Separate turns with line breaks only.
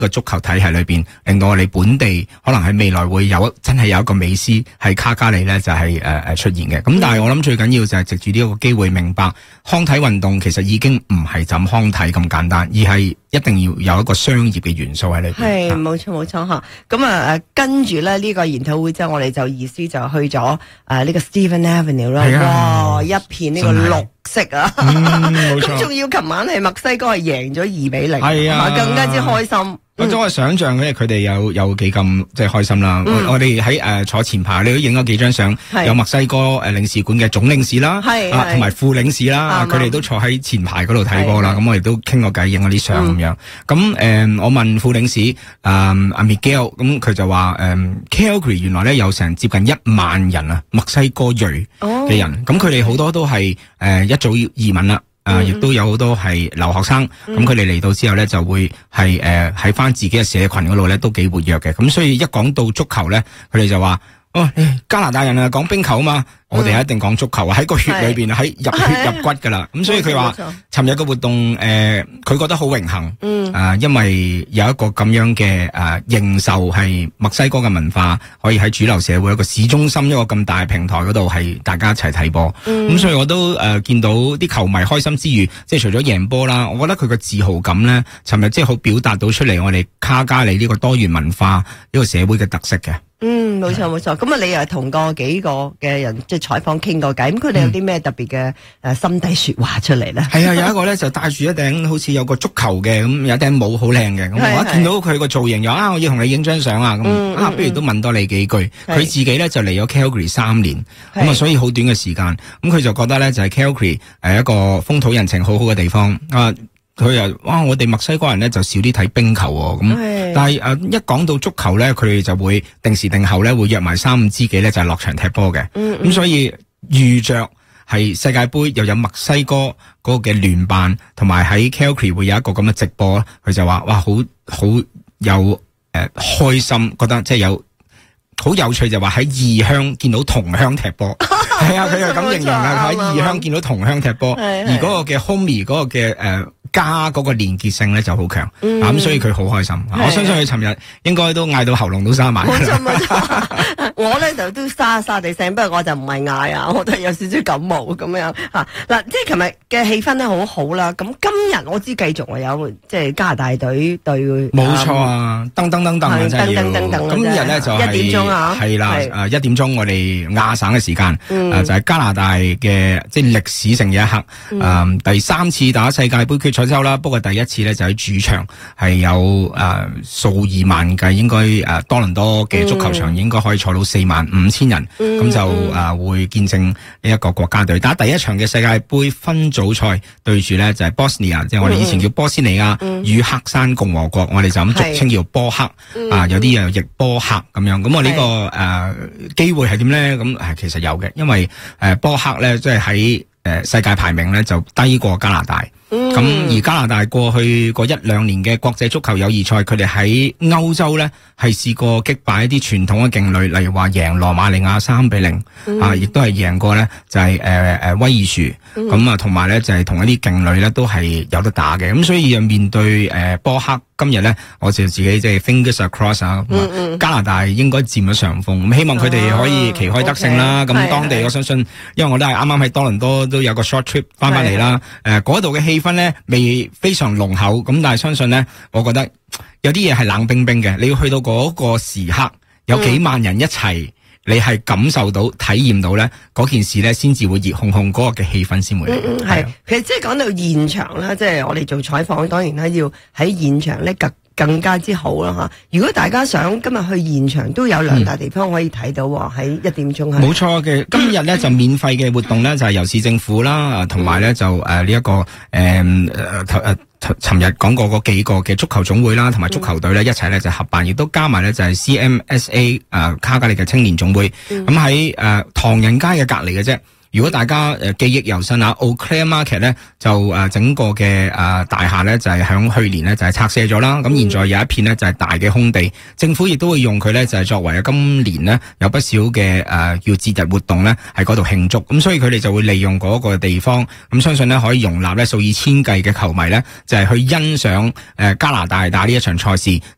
個足球體系裏邊，令到我哋本地可能喺未來會真係有一個美斯係卡加利咧就係出現嘅。咁但係我諗最緊要就係藉住呢一個機會明白康體運動其實已經唔係就咁康體咁簡單，而係一定要有一個商業嘅元素喺裏邊。
係冇錯吓。咁跟住咧呢個研討會之後，我哋就意思就去咗呢個 Stephen Avenue 啦。哇，一片呢個綠色啊！
冇錯。
咁仲要琴晚係墨西哥係贏咗2-0，
係啊，
更加之開心。
我都係想象咧，佢哋有幾咁即係開心啦。我哋喺坐前排，你都影咗幾張相，有墨西哥領事館嘅總領事啦，同埋副領事啦，佢哋都坐喺前排嗰度睇波啦。咁我哋都傾過偈，影咗啲相咁樣。咁我問副領事阿 Miguel， 咁佢就話Calgary 原來咧有成接近1萬人啊，墨西哥裔嘅人。咁佢哋好多都係一早移民啦。亦都有好多係留學生，咁佢哋嚟到之後咧，就會係喺翻自己嘅社群嗰度咧，都幾活躍嘅。咁所以一講到足球咧，佢哋就話：加拿大人啊，講冰球啊嘛，我哋一定講足球啊，喺個血裏邊，喺入血入骨噶啦。咁所以佢話，尋日嘅活動佢覺得好榮幸，因為有一個咁樣嘅認受係墨西哥嘅文化，可以喺主流社會一個市中心一個咁大嘅平台嗰度係大家一齊睇波。咁所以我都見到啲球迷開心之餘，即係除咗贏波啦，我覺得佢個自豪感咧，尋日即係好表達到出嚟我哋卡加利呢個多元文化呢個社會嘅特色嘅。
冇錯冇錯。咁你又同過幾個嘅人即係採訪傾過偈，咁佢哋有啲咩特別嘅心底說話出嚟咧？係
啊，有一個咧就戴住一頂好似有個足球嘅，咁有一頂帽好靚嘅，咁我一見到佢個造型又我要同你影張相啊，咁不如都問多你幾句。佢自己咧就嚟咗 Calgary 3年，咁所以好短嘅時間，咁佢就覺得咧就係 Calgary 一個風土人情好好嘅地方啊。佢又我哋墨西哥人咧就少啲睇冰球喎，咁但係一講到足球咧，佢哋就會定時定候咧會約埋3-5知己咧就係落場踢波嘅，咁所以遇着係世界盃又有墨西哥嗰個嘅聯辦，同埋喺 Calgary 會有一個咁嘅直播，佢就話好有開心，覺得即係有好有趣，就話喺異鄉見到同鄉踢波。係啊，佢又咁形容啊，喺異鄉見到同鄉踢波，而嗰個嘅 homie 嗰個嘅家嗰個連結性咧就好強，咁所以佢好開心。我相信佢尋日應該都嗌到喉嚨都沙埋。冇
錯，我咧就都沙地聲，不過我就唔係嗌啊，我都係有少少感冒咁樣吓。嗱，即係琴日嘅氣氛咧好好啦。咁今日我知繼續有即係加拿大隊對。冇
錯啊，噔噔噔噔真係要。今日咧就係
1點鐘啊，
係啦，1點鐘我哋亞省嘅時間，就係加拿大嘅即係歷史性嘅一刻。第3次打世界盃決賽周啦，不過第一次咧就喺主場係有數以萬計，應該多倫多嘅足球場應該可以坐到45,000人，咁就會見證呢一個國家隊打第一場嘅世界盃分組賽，對住咧就係 Bosnia， 即係我哋以前叫波斯尼亞與黑山共和國，我哋就咁俗稱叫波克，有啲又譯波克咁樣。咁我呢個機會係點咧？咁其實有嘅，因為波克咧即係喺世界排名咧就低過加拿大。咁而加拿大過去嗰1-2年嘅國際足球友誼賽，佢哋喺歐洲咧係試過擊敗一啲傳統嘅勁旅，例如話贏羅馬尼亞3-0，亦都係贏過咧就係威爾殊，咁同埋咧就係同一啲勁旅咧都係有得打嘅。咁所以面對波克今日咧，我就自己即係 fingers across 啊，加拿大應該佔咗上風，咁希望佢哋可以旗開得勝啦。咁當地我相信，因為我都係啱啱喺多倫多都有個 short trip 翻嚟啦，嗰度嘅氣氛咧未非常濃厚，咁但係相信咧，我覺得有啲嘢係冷冰冰嘅，你要去到嗰個時刻，有幾萬人一齊，你係感受到、體驗到咧嗰件事咧，先至會熱烘烘嗰個嘅氣氛先會嚟。
係，其實即係講到現場啦，即係我哋做採訪，當然咧要喺現場咧更加之好啦吓。如果大家想今日去現場，都有2大地方可以睇到喎，喺1點鐘係。冇
錯嘅，今日咧就免費嘅活動咧就係由市政府啦，同埋咧就呢一個尋日講過嗰幾個嘅足球總會啦，同埋足球隊咧一齊咧就合辦，亦都加埋咧就係 CMSA 卡加利嘅青年總會，咁喺唐人街嘅隔離嘅啫。如果大家記憶猶新啊 Eau Claire Market 咧就整個嘅大廈咧就係響去年咧就係拆卸咗啦，咁現在有一片咧就係大嘅空地，政府亦都會用佢咧就係作為今年咧有不少嘅叫節日活動咧喺嗰度慶祝，咁所以佢哋就會利用嗰個地方，咁相信咧可以容納咧數以千計嘅球迷咧就係去欣賞加拿大打呢一場賽事，